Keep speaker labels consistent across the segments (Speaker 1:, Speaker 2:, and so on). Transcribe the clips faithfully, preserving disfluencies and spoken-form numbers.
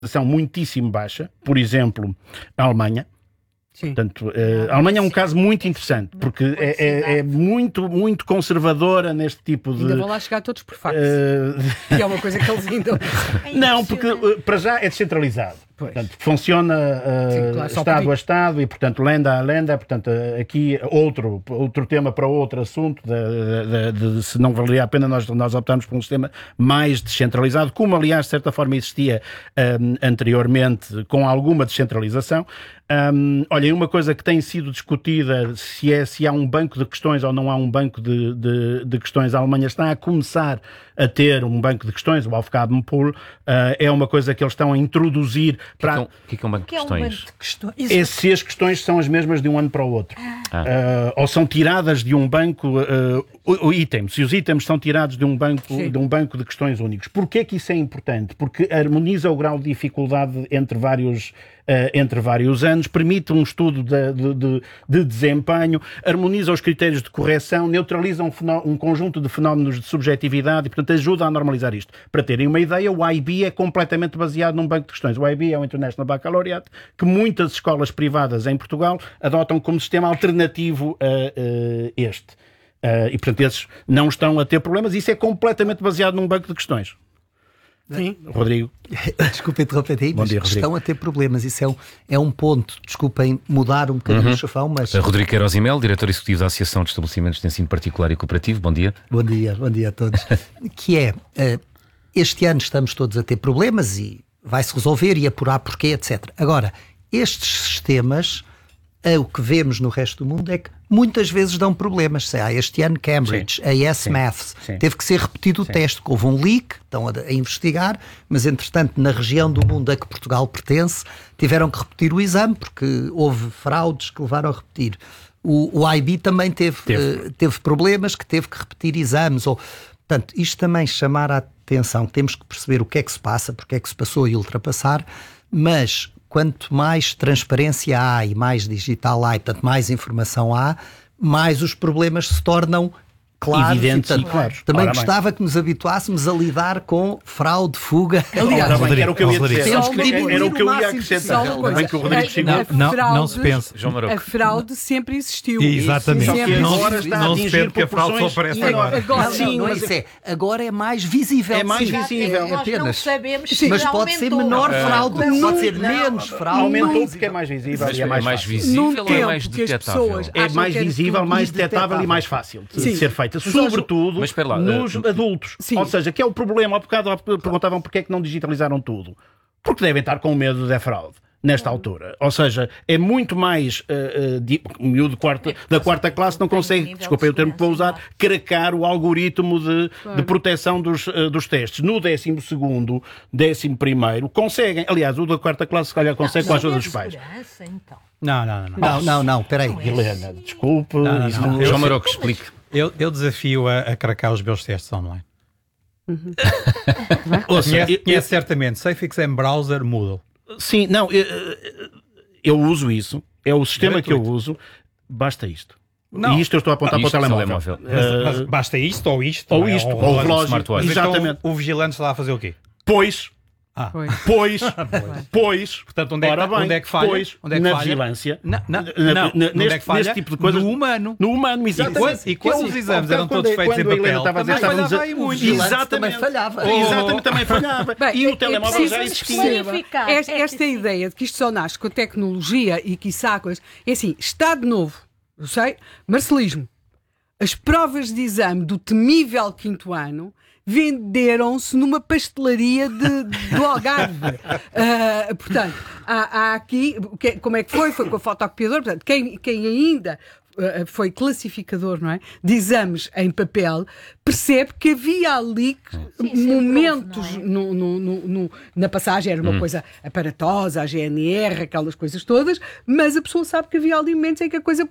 Speaker 1: são muitíssimo baixa, por exemplo, a Alemanha.
Speaker 2: Sim.
Speaker 1: Portanto, uh, a Alemanha é um caso muito interessante, porque é, é, é muito, muito conservadora neste tipo de...
Speaker 2: Ainda vão lá chegar todos por fax.
Speaker 1: Uh...
Speaker 2: Que é uma coisa que eles ainda...
Speaker 1: Não, porque uh, para já é descentralizado.
Speaker 2: Pois.
Speaker 1: Portanto, funciona uh,
Speaker 2: Sim, claro,
Speaker 1: Estado
Speaker 2: podia...
Speaker 1: a Estado e, portanto, lenda a lenda. Portanto, uh, aqui outro, outro tema para outro assunto, de, de, de, de, se não valeria a pena nós, nós optarmos por um sistema mais descentralizado, como, aliás, de certa forma existia um, anteriormente, com alguma descentralização. Um, olhem, uma coisa que tem sido discutida, se, é, se há um banco de questões ou não há um banco de, de, de questões. A Alemanha está a começar a ter um banco de questões, o Aufgabenpool, uh, é uma coisa que eles estão a introduzir.
Speaker 3: O para... que, que é um banco de questões? É um banco de
Speaker 1: questões? É se as questões são as mesmas de um ano para o outro. Ah. Uh, ou são tiradas de um banco, uh, o, o item, se os itens são tirados de um banco, de um banco de questões únicos. Porquê que isso é importante? Porque harmoniza o grau de dificuldade entre vários, uh, entre vários anos, permite um estudo de, de, de, de desempenho, harmoniza os critérios de correção, neutraliza um, fenó- um conjunto de fenómenos de subjetividade e, portanto, ajuda a normalizar isto. Para terem uma ideia, o I B é completamente baseado num banco de questões. O I B é o International Baccalaureate, que muitas escolas privadas em Portugal adotam como sistema alternativo a, a este. Uh, e, portanto, esses não estão a ter problemas. Isso é completamente baseado num banco de questões.
Speaker 2: Sim.
Speaker 1: Rodrigo.
Speaker 4: Desculpa interromper aí,
Speaker 1: Bom
Speaker 4: mas
Speaker 1: dia, Rodrigo.
Speaker 4: Estão a ter problemas. Isso é um, é um ponto. Desculpem mudar um bocadinho
Speaker 3: uhum.
Speaker 4: o chafão, mas...
Speaker 3: Rodrigo Queiroz e Mel, diretor executivo da Associação de Estabelecimentos de Ensino Particular e Cooperativo. Bom dia.
Speaker 4: Bom dia, bom dia a todos. Que é, uh, este ano estamos todos a ter problemas e vai-se resolver e apurar porquê, etcétera. Agora, estes sistemas, uh, o que vemos no resto do mundo é que muitas vezes dão problemas. Sei, ah, este ano Cambridge, sim. a S Maths, sim. teve que ser repetido o sim. teste, houve um leak, estão a, a investigar, mas entretanto na região do mundo a que Portugal pertence, tiveram que repetir o exame, porque houve fraudes que levaram a repetir. O, o I B também teve, teve. Uh, teve problemas, que teve que repetir exames. Ou, portanto, isto também chamar a atenção, temos que perceber o que é que se passa, porque é que se passou e ultrapassar, mas... Quanto mais transparência há e mais digital há, e portanto mais informação há, mais os problemas se tornam claros.
Speaker 1: Evidentes
Speaker 4: e, portanto,
Speaker 1: e claros.
Speaker 4: Também
Speaker 1: Ora
Speaker 4: gostava bem. que nos habituássem a lidar com fraude, fuga.
Speaker 1: Aliás, bem, era o que eu ia dizer.
Speaker 4: Temos que
Speaker 1: Era o que eu ia acrescentar. Bem que o Rodrigo chegou.
Speaker 5: Não, não, não se pensa.
Speaker 3: João Maroco.
Speaker 2: A fraude sempre existiu.
Speaker 5: Exatamente.
Speaker 2: Sempre
Speaker 5: não,
Speaker 1: agora está
Speaker 5: não
Speaker 1: a
Speaker 5: se
Speaker 1: atingir
Speaker 5: perde que a fraude só aparece agora.
Speaker 4: agora
Speaker 1: não, sim,
Speaker 4: não,
Speaker 1: mas
Speaker 4: isso é, agora é mais visível.
Speaker 1: É mais
Speaker 4: sim.
Speaker 1: visível.
Speaker 4: É,
Speaker 6: Nós
Speaker 4: apenas.
Speaker 6: não sabemos se
Speaker 4: Mas pode ser menor fraude,
Speaker 1: Não,
Speaker 4: pode ser
Speaker 1: não,
Speaker 4: menos fraude.
Speaker 1: Aumentou porque é mais visível
Speaker 3: Mas
Speaker 1: e é mais,
Speaker 3: é mais
Speaker 1: fácil.
Speaker 3: visível
Speaker 2: Num
Speaker 3: ou é
Speaker 2: tempo
Speaker 3: mais
Speaker 2: que as
Speaker 3: detetável?
Speaker 2: pessoas
Speaker 1: É
Speaker 2: acham
Speaker 1: mais
Speaker 2: que é
Speaker 1: visível,
Speaker 2: tudo
Speaker 1: mais
Speaker 4: detetável.
Speaker 1: detetável e mais fácil de
Speaker 2: Sim.
Speaker 1: ser feita.
Speaker 2: Mas nós-
Speaker 1: Sobretudo
Speaker 3: Mas espera lá,
Speaker 1: nos
Speaker 3: uh,
Speaker 1: adultos.
Speaker 2: Sim.
Speaker 1: Ou seja, que é o problema. Há bocado perguntavam porque é que não digitalizaram tudo. Porque devem estar com medo da fraude. Nesta altura. Ou seja, é muito mais uh, uh, di- o miúdo quarta, da quarta classe não consegue, desculpem o termo que vou usar, cracar o algoritmo de, de proteção dos, uh, dos testes. No décimo segundo, décimo primeiro, conseguem. Aliás, o da quarta classe se calhar consegue com a ajuda dos pais.
Speaker 6: Então.
Speaker 5: Não, não, não.
Speaker 4: Não, não, não, espera aí.
Speaker 1: Helena, desculpe.
Speaker 5: Não, não,
Speaker 1: isso
Speaker 5: não.
Speaker 1: não-
Speaker 3: João Maroco, explique.
Speaker 5: Eu, eu desafio a, a cracar os meus testes online.
Speaker 1: Ouça,
Speaker 5: Conhece,
Speaker 1: eu-
Speaker 5: conhece certamente. Safe Exam Browser, Moodle.
Speaker 1: Sim, não, eu, eu uso isso, é o sistema que eu
Speaker 5: Gratuito.
Speaker 1: uso, basta isto.
Speaker 5: Não.
Speaker 1: E isto eu estou a apontar
Speaker 3: Isto,
Speaker 1: para o telemóvel.
Speaker 3: telemóvel.
Speaker 5: Mas, mas
Speaker 1: Uh,
Speaker 5: basta isto ou isto?
Speaker 1: ou
Speaker 5: não é?
Speaker 1: isto,
Speaker 5: Um
Speaker 1: ou o
Speaker 5: relógio.
Speaker 1: relógio.
Speaker 3: smartwatch.
Speaker 5: Mas então
Speaker 1: Exatamente.
Speaker 5: o vigilante está lá a fazer o quê?
Speaker 1: Pois,
Speaker 5: Ah.
Speaker 2: Pois.
Speaker 1: pois, pois,
Speaker 5: Portanto, onde é, que,
Speaker 1: ora bem,
Speaker 5: onde é que falha?
Speaker 1: pois,
Speaker 5: Onde é que
Speaker 1: na
Speaker 5: falha?
Speaker 1: vigilância,
Speaker 5: Na, na,
Speaker 1: na-
Speaker 5: não,
Speaker 1: na-
Speaker 5: onde
Speaker 1: neste,
Speaker 5: é que falha?
Speaker 1: neste tipo de coisas,
Speaker 5: No humano.
Speaker 1: no humano, exatamente.
Speaker 5: E quando- e quando
Speaker 1: Eu-
Speaker 5: os exames
Speaker 1: ao
Speaker 5: eram
Speaker 1: bocado,
Speaker 5: todos feitos
Speaker 1: quando
Speaker 5: em
Speaker 1: a Helena
Speaker 5: papel,
Speaker 1: estava a dizer,
Speaker 5: também
Speaker 1: estávamos a-
Speaker 5: falhava aí muito.
Speaker 4: Vigilante
Speaker 1: Exatamente.
Speaker 4: também falhava.
Speaker 1: Exatamente, também falhava.
Speaker 2: Bem,
Speaker 1: E
Speaker 2: é-
Speaker 1: o
Speaker 2: é
Speaker 1: telemóvel
Speaker 2: preciso
Speaker 1: já
Speaker 2: que se
Speaker 1: existia.
Speaker 2: perceba
Speaker 6: Clarificar.
Speaker 2: Esta,
Speaker 6: É que
Speaker 2: esta
Speaker 6: sim.
Speaker 2: ideia de que isto só nasce com a tecnologia e que isso há coisas. É assim, está de novo, eu sei, marcelismo. As provas de exame do temível quinto ano venderam-se numa pastelaria de, do Algarve. Ah, portanto, há, há aqui, o que- como é que foi? Foi com a fotocopiadora. Portanto, quem, quem ainda ah, foi classificador, não é, de exames em papel, percebe que havia ali
Speaker 6: Sim, sim,
Speaker 2: momentos
Speaker 6: proof,
Speaker 2: no, no- no- no- na passagem, era uma coisa aparatosa, a G N R, aquelas coisas todas, mas a pessoa sabe que havia ali momentos em que a coisa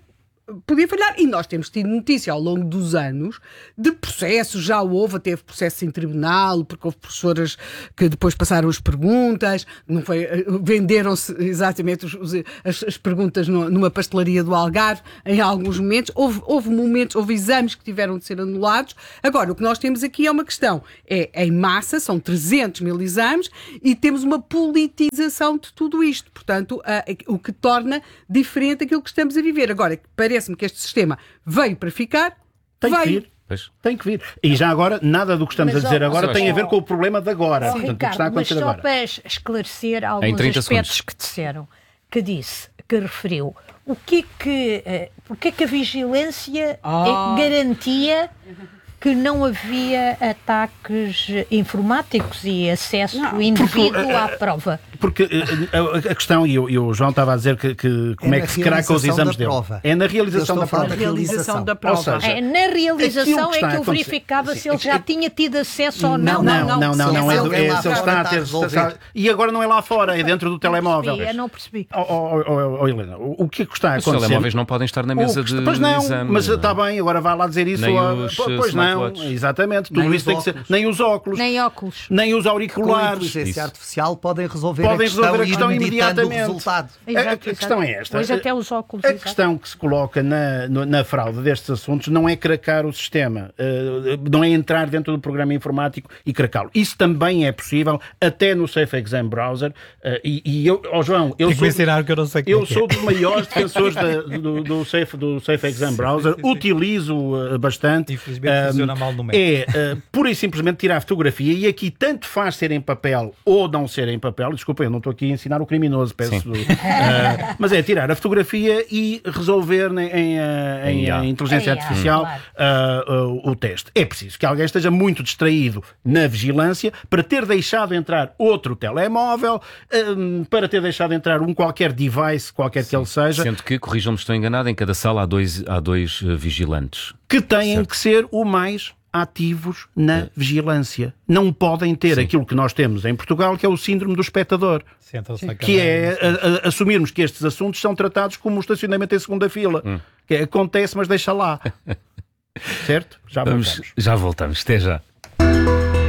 Speaker 2: podia falhar. E nós temos tido notícia ao longo dos anos de processos, já houve, teve processo em tribunal, porque houve professoras que depois passaram as perguntas, não foi, venderam-se exatamente os, os, as, as perguntas no, numa pastelaria do Algarve, em alguns momentos. Houve, houve momentos, houve exames que tiveram de ser anulados. Agora, o que nós temos aqui é uma questão, é em massa, são trezentos mil exames, e temos uma politização de tudo isto. Portanto, uh, o que torna diferente aquilo que estamos a viver. Agora, parece-me que este sistema veio para ficar,
Speaker 1: Tem
Speaker 2: veio.
Speaker 1: que vir. Pois. Tem que vir. E já agora, nada do que estamos
Speaker 6: Mas,
Speaker 1: a dizer
Speaker 6: ó,
Speaker 1: agora
Speaker 6: ó,
Speaker 1: tem
Speaker 6: ó,
Speaker 1: a ver com o problema de agora.
Speaker 6: ó,
Speaker 1: Portanto, o que
Speaker 6: Ricardo,
Speaker 1: está a
Speaker 6: mas
Speaker 1: acontecer
Speaker 6: só
Speaker 1: agora.
Speaker 6: para esclarecer alguns
Speaker 3: Em trinta
Speaker 6: aspectos
Speaker 3: segundos.
Speaker 6: que disseram, que disse, que referiu, o que é que, eh, porque é que a vigilância
Speaker 2: Ah.
Speaker 6: eh, garantia que não havia ataques informáticos e acesso
Speaker 2: Não,
Speaker 6: indevido
Speaker 1: porque,
Speaker 6: à prova?
Speaker 1: Porque uh, a, a questão, e o, e o João estava a dizer que, que como é,
Speaker 4: na
Speaker 1: que se craca os
Speaker 4: realização
Speaker 1: exames
Speaker 4: da
Speaker 1: dele.
Speaker 4: prova.
Speaker 1: É na
Speaker 4: Eu
Speaker 1: realização
Speaker 4: estou
Speaker 1: da
Speaker 4: a falar
Speaker 1: prova.
Speaker 4: da
Speaker 2: Realização da
Speaker 1: Ou
Speaker 2: prova.
Speaker 1: seja,
Speaker 6: É, na realização
Speaker 1: aquilo que
Speaker 6: é
Speaker 1: está
Speaker 6: que
Speaker 1: a
Speaker 6: eu
Speaker 1: acontecer-
Speaker 6: verificava se ele
Speaker 1: Sim,
Speaker 6: já
Speaker 1: é-
Speaker 6: tinha tido acesso ou não.
Speaker 1: Não, não, não, não, não, é,
Speaker 4: Se
Speaker 1: do-
Speaker 4: alguém
Speaker 1: é
Speaker 4: lá
Speaker 1: se ele
Speaker 4: fora
Speaker 1: está a
Speaker 4: está a
Speaker 1: ter.
Speaker 4: resolver.
Speaker 1: está- E agora não é lá fora, é dentro do telemóvel.
Speaker 6: Percebi, eu não percebi.
Speaker 1: Oh, oh, oh, oh, Helena, o o que é que está a
Speaker 3: Os
Speaker 1: acontecer?
Speaker 3: telemóveis não podem estar na mesa
Speaker 1: O que-
Speaker 3: de
Speaker 1: Pois não,
Speaker 3: exame.
Speaker 1: mas
Speaker 3: não é?
Speaker 1: está bem, agora vai lá dizer isso.
Speaker 3: Nem
Speaker 1: a-
Speaker 3: os,
Speaker 1: pois
Speaker 3: uh,
Speaker 1: não,
Speaker 3: smartwatches.
Speaker 1: exatamente. Tudo
Speaker 4: Nem
Speaker 1: isso
Speaker 4: os
Speaker 1: tem que ser.
Speaker 4: óculos.
Speaker 1: Nem os óculos, nem,
Speaker 6: Nem óculos.
Speaker 1: os
Speaker 4: Com a
Speaker 1: auriculares.
Speaker 4: inteligência
Speaker 3: Isso.
Speaker 4: artificial podem resolver
Speaker 1: Podem
Speaker 4: a questão,
Speaker 1: resolver a questão
Speaker 4: e imitando
Speaker 1: imediatamente.
Speaker 4: o resultado.
Speaker 1: A- a
Speaker 6: Exato,
Speaker 1: questão
Speaker 6: exato.
Speaker 1: é esta.
Speaker 6: Hoje até os óculos.
Speaker 1: A
Speaker 6: exato.
Speaker 1: questão que se coloca na, no- na fraude destes assuntos não é cracar o sistema, eh, não é entrar dentro do programa informático e cracá-lo. Isso também é possível, até no Safe Exam Browser. eh, e, e eu, oh João, eu
Speaker 5: Tem que
Speaker 1: sou,
Speaker 5: me ensinar que eu não sei como
Speaker 1: eu
Speaker 5: é que é.
Speaker 1: sou dos maiores defensores da- do, do, Safe, do Safe Exam Browser,
Speaker 5: sim, sim.
Speaker 1: utilizo eh, bastante.
Speaker 5: Infelizmente
Speaker 1: Ahm,
Speaker 5: funciona mal no Mac.
Speaker 1: É eh, pura e simplesmente tirar a fotografia, e aqui tanto faz ser em papel ou não ser em papel. Desculpa, eu não estou aqui a ensinar o criminoso, peço. eh, mas é tirar a fotografia e resolver em, em, eh, em,
Speaker 3: Em I A.
Speaker 1: eh, inteligência
Speaker 6: Em I A,
Speaker 1: artificial
Speaker 6: claro.
Speaker 1: ah, ah, o teste. É preciso que alguém esteja muito distraído na vigilância para ter deixado entrar outro telemóvel, hum, para ter deixado entrar um qualquer device, qualquer que ele seja,
Speaker 3: Sendo que, corrijam-me se estou enganado, em cada sala há dois, há dois eh, vigilantes.
Speaker 1: que têm
Speaker 3: Certo.
Speaker 1: que ser o mais ativos na vigilância. Não podem ter
Speaker 3: Sim.
Speaker 1: aquilo que nós temos em Portugal, que é o síndrome do espectador.
Speaker 5: Senta-se na
Speaker 1: Que
Speaker 5: cadeira.
Speaker 1: é a- a- assumirmos que estes assuntos são tratados como o estacionamento em segunda fila. Que é, acontece, mas deixa lá. Certo? Já
Speaker 3: Vamos,
Speaker 1: voltamos.
Speaker 3: já voltamos. Até já.